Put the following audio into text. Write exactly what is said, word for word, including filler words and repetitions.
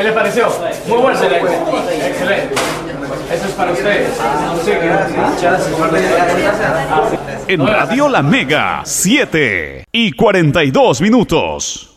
le pareció? Muy bueno. Excelente. Eso es para ustedes. Sí, gracias. En Radio La Mega, siete y cuarenta y dos minutos.